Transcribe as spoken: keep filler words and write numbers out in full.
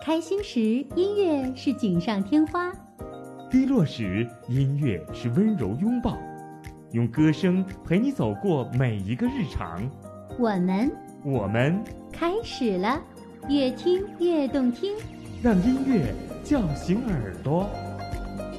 开心时，音乐是锦上添花； 低落时，音乐是温柔拥抱。用歌声陪你走过每一个日常。 我们， 我们开始了，越听越动听， 让音乐叫醒耳朵。